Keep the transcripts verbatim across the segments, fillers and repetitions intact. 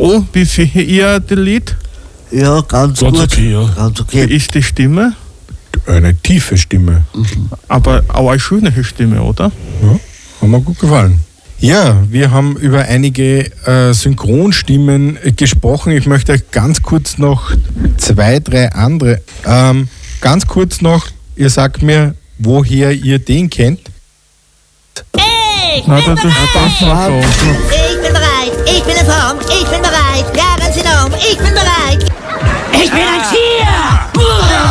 Oh, wie seht ihr das Lied? Ja, ganz, Ganz gut. okay, ja. Ganz okay. Wie ist die Stimme? Eine tiefe Stimme. Mhm. Aber auch eine schöne Stimme, oder? Ja, hat mir gut gefallen. Ja, wir haben über einige äh, Synchronstimmen äh, gesprochen. Ich möchte euch ganz kurz noch zwei, drei andere. Ähm, ganz kurz noch, ihr sagt mir, woher ihr den kennt. Ich Na, bin das, bereit! das war so. Ich bin bereit! Ich bin in Form! Ich bin bereit! Jahren sind um! Ich bin bereit! Ich bin ein Tier!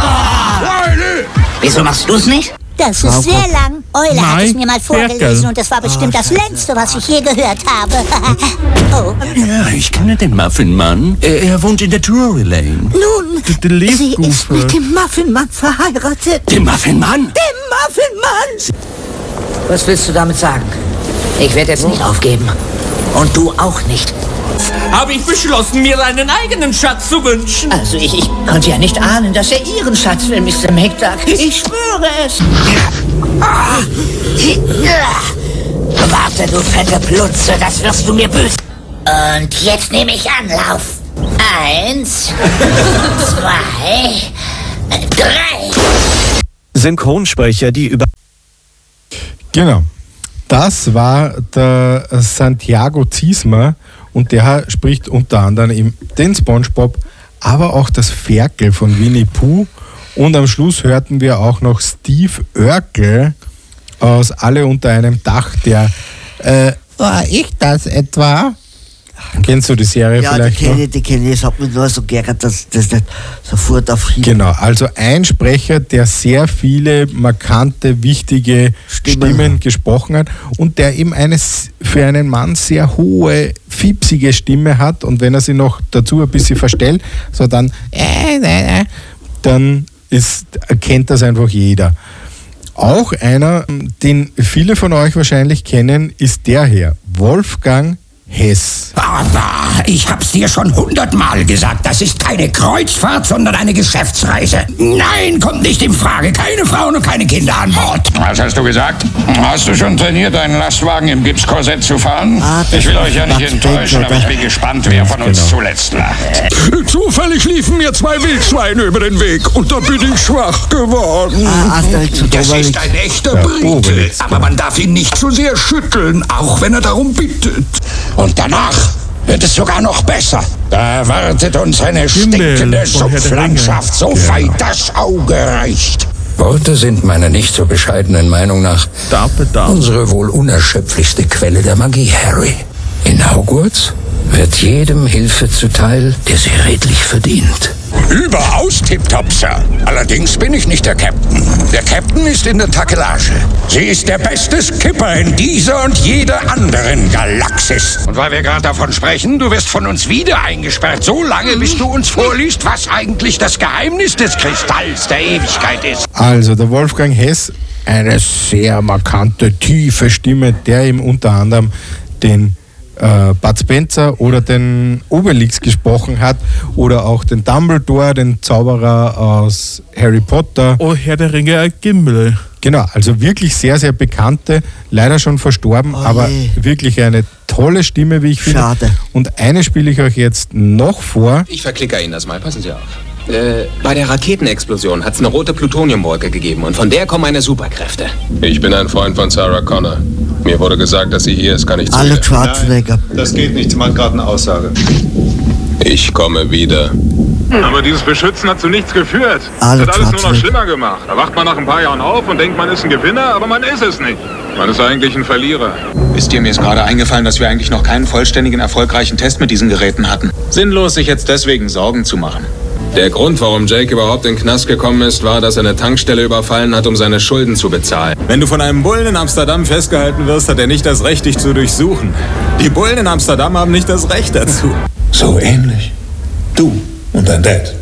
Wieso machst du's nicht? Das ist sehr lang. Eule hat Nein, es mir mal vorgelesen Ferkel. und das war bestimmt das längste, was ich je gehört habe. Oh. Ja, ich kenne den Muffinmann. Er, er wohnt in der Drury Lane. Nun, Die, die sie ist Lebkufe. mit dem Muffinmann verheiratet. Den Muffinmann? Dem Muffinmann! Was willst du damit sagen? Ich werde jetzt nicht aufgeben. Und du auch nicht. Habe ich beschlossen, mir einen eigenen Schatz zu wünschen. Also ich, ich konnte ja nicht ahnen, dass er ihren Schatz will, Mister Macduck. Ich schwöre es. Warte, du fette Plutze, das wirst du mir böse. Und jetzt nehme ich Anlauf. Eins, zwei, drei. Synchronsprecher, die über... Genau. Das war der Santiago Ziesmer und der spricht unter anderem eben den SpongeBob, aber auch das Ferkel von Winnie Pooh. Und am Schluss hörten wir auch noch Steve Urkel aus Alle unter einem Dach, der äh, war ich das etwa? Kennst du die Serie Ja, die vielleicht noch? kenne ich, die kenne ich. Es hat mich nur so geärgert, dass das nicht sofort auf hin. Genau, also ein Sprecher, der sehr viele markante, wichtige Stimmen. Stimmen, gesprochen hat und der eben eine s- für einen Mann sehr hohe, fiepsige Stimme hat und wenn er sie noch dazu ein bisschen verstellt, so dann äh, äh, äh, dann ist, kennt das einfach jeder. Auch einer, den viele von euch wahrscheinlich kennen, ist der hier, Wolfgang Hess. Aber ich hab's dir schon hundertmal gesagt, das ist keine Kreuzfahrt, sondern eine Geschäftsreise. Nein, kommt nicht in Frage. Keine Frauen und keine Kinder an Bord. Was hast du gesagt? Hast du schon trainiert, einen Lastwagen im Gipskorsett zu fahren? Ah, das ich will euch ja nicht macht enttäuschen, Spencer, aber ich da. bin gespannt, wer von uns Genau. zuletzt lacht. Zufällig liefen mir zwei Wildschweine über den Weg und da bin ich schwach geworden. Ah, Asterix und Das Obelix. ist ein echter Ja, Brite, Obelix, aber man darf ihn nicht zu sehr schütteln, auch wenn er darum bittet. Und danach wird es sogar noch besser. Da erwartet uns eine Himmel stinkende von Herr der Sumpflandschaft, so weit das Auge reicht. Worte sind meiner nicht so bescheidenen Meinung nach Da, da. unsere wohl unerschöpflichste Quelle der Magie, Harry. In Hogwarts wird jedem Hilfe zuteil, der sie redlich verdient. Überaus tipptopp, Sir. Allerdings bin ich nicht der Captain. Der Captain ist in der Takelage. Sie ist der beste Skipper in dieser und jeder anderen Galaxis. Und weil wir gerade davon sprechen, du wirst von uns wieder eingesperrt, so lange, bis du uns vorliest, was eigentlich das Geheimnis des Kristalls der Ewigkeit ist. Also der Wolfgang Hess, eine sehr markante, tiefe Stimme, der ihm unter anderem den äh, Bud Spencer oder den Obelix gesprochen hat oder auch den Dumbledore, den Zauberer aus Harry Potter. Oh, Herr der Ringe, ein Gimbel. Genau, also wirklich sehr, sehr bekannte, leider schon verstorben, Oh aber je. wirklich eine tolle Stimme, wie ich finde. Schade. Und eine spiele ich euch jetzt noch vor. Ich verklicke Ihnen das mal, passen Sie auf. Äh, bei der Raketenexplosion hat es eine rote Plutoniumwolke gegeben und von der kommen meine Superkräfte. Ich bin ein Freund von Sarah Connor. Mir wurde gesagt, dass sie hier ist, kann ich zu Alle ihr. Schwarzenegger. Das geht nicht, sie macht gerade eine Aussage. Ich komme wieder. Aber dieses Beschützen hat zu nichts geführt. Alle Das hat alles nur noch Schwarzenegger. schlimmer gemacht. Da wacht man nach ein paar Jahren auf und denkt, man ist ein Gewinner, aber man ist es nicht. Man ist eigentlich ein Verlierer. Wisst ihr, mir ist gerade eingefallen, dass wir eigentlich noch keinen vollständigen, erfolgreichen Test mit diesen Geräten hatten. Sinnlos, sich jetzt deswegen Sorgen zu machen. Der Grund, warum Jake überhaupt in den Knast gekommen ist, war, dass er eine Tankstelle überfallen hat, um seine Schulden zu bezahlen. Wenn du von einem Bullen in Amsterdam festgehalten wirst, hat er nicht das Recht, dich zu durchsuchen. Die Bullen in Amsterdam haben nicht das Recht dazu. So ähnlich. Du und dein Dad.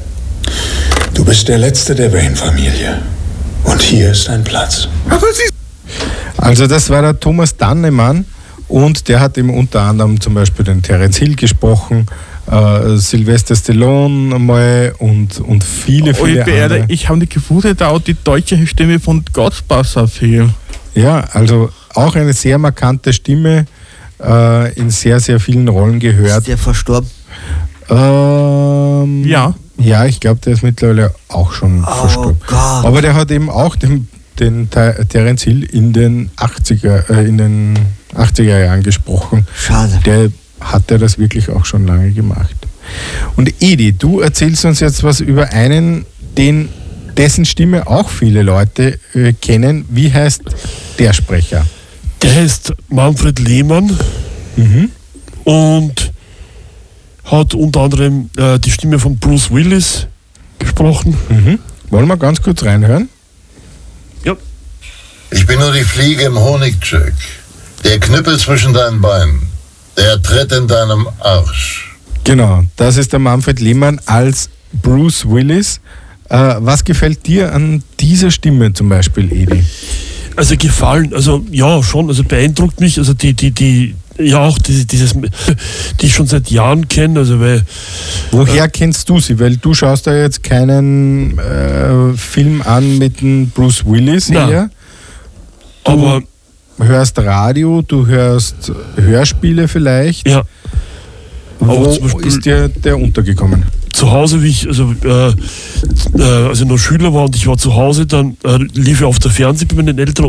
Du bist der Letzte der Wayne-Familie. Und hier ist dein Platz. Aber sie... Also das war der Thomas Dannemann und der hat eben unter anderem zum Beispiel den Terence Hill gesprochen, äh, Sylvester Stallone einmal und, und viele, Oh, viele ich, beerde, andere. ich habe nicht gewusst, da auch die deutsche Stimme von Ghostbusters-Film. Ja, also auch eine sehr markante Stimme, äh, in sehr, sehr vielen Rollen gehört. Ist der verstorben? Ähm, Ja. Ja, ich glaube, der ist mittlerweile auch schon Oh verstorben. Gott. Aber der hat eben auch den, den Ter- Terence Hill in den achtziger, äh, in den achtziger Jahren gesprochen. Schade. Der hat ja das wirklich auch schon lange gemacht. Und Edi, du erzählst uns jetzt was über einen, den, dessen Stimme auch viele Leute äh, kennen. Wie heißt der Sprecher? Der heißt Manfred Lehmann Mhm. und hat unter anderem äh, die Stimme von Bruce Willis gesprochen. Mhm. Wollen wir ganz kurz reinhören? Ja. Ich bin nur die Fliege im Honigjack. Der Knüppel zwischen deinen Beinen. Der Tritt in deinem Arsch. Genau, das ist der Manfred Lehmann als Bruce Willis. Äh, was gefällt dir an dieser Stimme zum Beispiel, Edi? Also gefallen, also ja schon, also beeindruckt mich, also die, die, die, ja auch diese, dieses, die ich schon seit Jahren kenne, also weil... Woher äh, kennst du sie? Weil du schaust da jetzt keinen äh, Film an mit dem Bruce Willis eher. Du aber hörst Radio, du hörst Hörspiele vielleicht. Ja. Wo ist dir der untergekommen? Zu Hause, wie ich, also, äh, äh, als ich noch Schüler war und ich war zu Hause, dann äh, lief er auf der Fernseh bei meinen Eltern